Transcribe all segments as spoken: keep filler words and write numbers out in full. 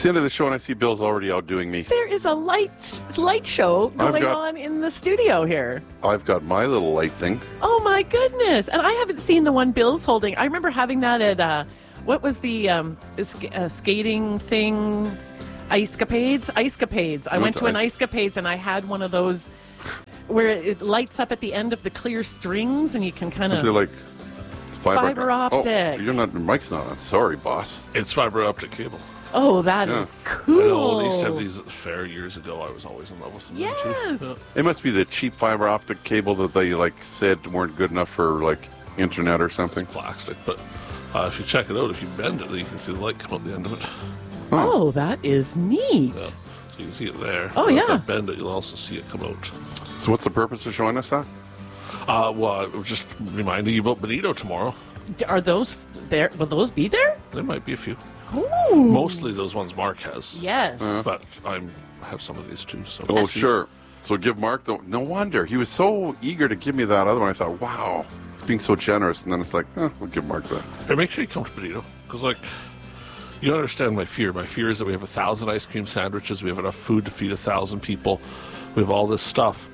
the end of the show and I see Bill's already outdoing me. There is a lights light show going got- on in the studio here. I've got my little light thing. Oh my goodness! And I haven't seen the one Bill's holding. I remember having that at uh, what was the um, sk- uh, skating thing? Icecapades? Icecapades. I You went went to to an ice- Icecapades and I had one of those where it lights up at the end of the clear strings and you can kind Is it of... like fiber, Fiber optic. Oh, you're not. Your mic's not on. Sorry, boss. It's fiber optic cable. Oh, that Yeah. is cool. I know, they used to have these at the fair years ago. I was always in love with them. Yes. Too. It must be the cheap fiber optic cable that they like said weren't good enough for like internet or something. It's plastic, but uh, if you check it out, if you bend it, then you can see the light come out the end of it. Oh, that is neat. Yeah. So you can see it there. Oh, And yeah. If you bend it, you'll also see it come out. So what's the purpose of showing us that? Uh, well, I was just reminding you about Benito tomorrow. Are those there? Will those be there? There might be a few. Ooh. Mostly those ones Mark has. Yes. But I'm, I have some of these too. So Oh, sure. So give Mark the. No wonder he was so eager to give me that other one. I thought, wow, he's being so generous, and then it's like, eh, we'll give Mark that. Hey, make sure you come to Benito. Because, like, you don't understand my fear. My fear is that we have a thousand ice cream sandwiches. We have enough food to feed a thousand people. We have all this stuff.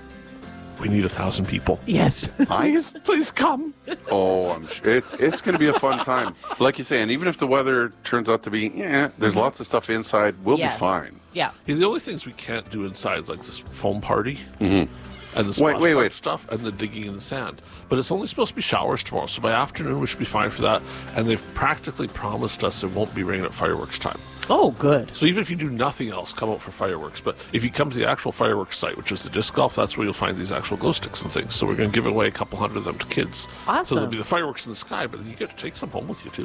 We need a thousand people. Yes. Please, please come. Oh, I'm sure it's it's going to be a fun time, like you say. And even if the weather turns out to be, yeah, there's lots of stuff inside. We'll Yes. be fine. Yeah. Yeah, the only things we can't do inside is like this foam party and the Wait, splash wait, park wait. stuff and the digging in the sand. But it's only supposed to be showers tomorrow, so by afternoon we should be fine for that. And they've practically promised us it won't be raining at fireworks time. Oh, good. So even if you do nothing else, come out for fireworks. But if you come to the actual fireworks site, which is the disc golf, that's where you'll find these actual glow sticks and things. So we're going to give away a couple hundred of them to kids. Awesome. So there'll be the fireworks in the sky, but then you get to take some home with you too.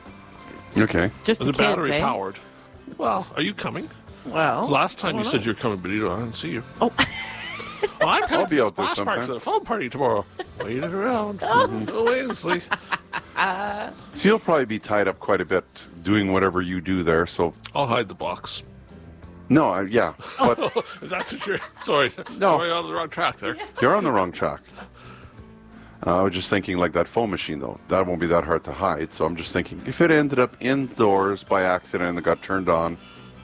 Okay. Just And the they're kids, battery eh? powered. Well, are you coming? Well, Last time I you don't said know. you were coming, Benito, I didn't see you. Oh. Well, I'm coming I'll be to the out there splash park sometime. for the phone party tomorrow. Waiting around. Go wait and see. So you'll probably be tied up quite a bit doing whatever you do there. So I'll hide the box. no, I, yeah, but That's what you're. Sorry. No. Sorry, on the wrong track there. you're on the wrong track. Uh, I was just thinking, like that foam machine, though, that won't be that hard to hide. So I'm just thinking, if it ended up indoors by accident and it got turned on,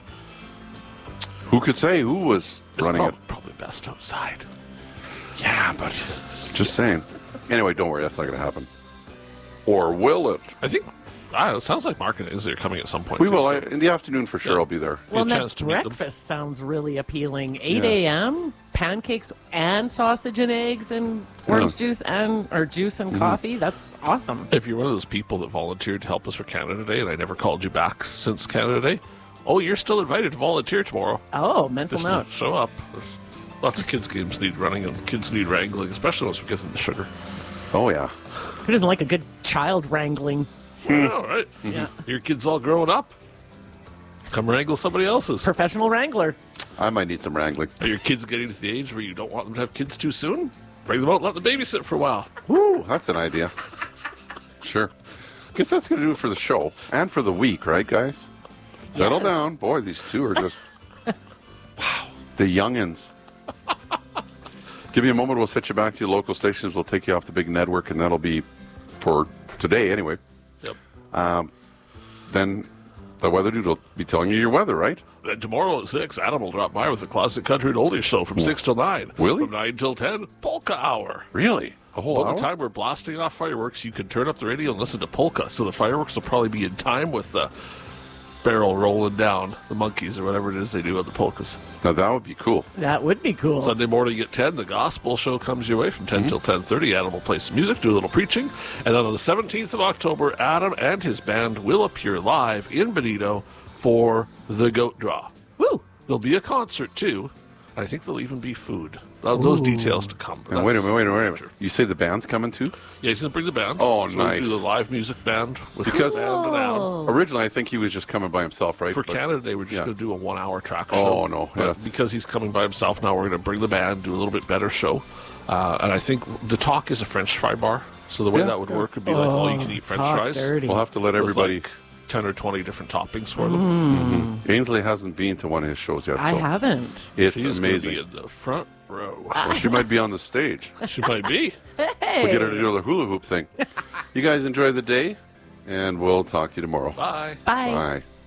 who could say who was It's running prob- it? probably best outside. Yeah, but just saying. Anyway, don't worry, that's not going to happen. Or will it? I think. Ah, it sounds like Mark and Izzy are coming at some point. We too, will. so- I, in the afternoon for sure. Yeah. I'll be there. Well, Get a that chance to meet them. breakfast sounds really appealing. eight Yeah. a.m., pancakes and sausage and eggs and orange Yeah. juice and or juice Mm-hmm. and coffee. That's awesome. If you're one of those people that volunteered to help us for Canada Day, and I never called you back since Canada Day, oh, you're still invited to volunteer tomorrow. Oh, mental Just note. to show up. There's lots of kids' games need running, and kids need wrangling, especially once we get them the sugar. Oh, yeah. Who doesn't like a good child wrangling? All right. Yeah. Your kids all growing up. Come wrangle somebody else's. Professional wrangler. I might need some wrangling. Are your kids getting to the age where you don't want them to have kids too soon? Bring them out and let them babysit for a while. Woo, that's an idea. Sure. Guess that's going to do it for the show and for the week, right, guys? Settle Yes. down. Boy, these two are just... wow. The youngins. Give me a moment. We'll set you back to your local stations. We'll take you off the big network, and that'll be for today anyway. Yep. Then the weather dude will be telling you your weather, right? Then tomorrow at six, Adam will drop by with the Classic Country and Oldies show from six till nine. Will he? From nine till ten, Polka Hour. Really? A whole By hour? the time we're blasting off fireworks, you can turn up the radio and listen to polka. So the fireworks will probably be in time with the barrel rolling down, the monkeys or whatever it is they do on the polkas. Now, that would be cool. That would be cool. Sunday morning at ten, the gospel show comes your way from ten till ten thirty. Adam will play some music, do a little preaching. And then on the seventeenth of October, Adam and his band will appear live in Benito for the Goat Draw. Woo! There'll be a concert, too. I think there'll even be food. Th- Those details to come. And wait a That's minute, wait a minute, wait a minute. future. You say the band's coming too? Yeah, he's going to bring the band. Oh, so we'll nice. do the live music band with Because- the band and Adam. Originally, I think he was just coming by himself, right? For But- Canada Day, we're just yeah. going to do a one-hour track Oh, show. no, But yes. because he's coming by himself now, we're going to bring the band, do a little bit better show. Uh, and I think the talk is a French fry bar. So the way Yeah, that would yeah. work would be like all-you-can-eat French talk fries. dirty. We'll have to let With, everybody. like, ten or twenty different toppings for them. Ainsley hasn't been to one of his shows yet, so I haven't. it's She's going to amazing. be in the front row. Well, she might be on the stage. She might be. Hey. We'll get her to do the hula hoop thing. You guys enjoy the day, and we'll talk to you tomorrow. Bye. Bye. Bye.